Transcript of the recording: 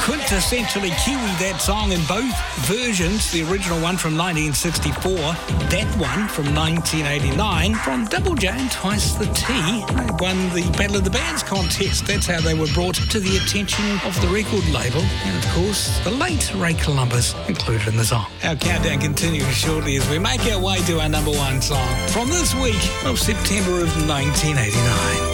quintessentially Kiwi, that song in both versions. The original one from 1964, that one from 1989, from Double J and Twice the T. They won the Battle of the Bands contest. That's how they were brought to the attention of the record label. And of course, the late Ray Columbus included in the song. Our countdown continues shortly as we make our way to our number one song from this week of September of 1989.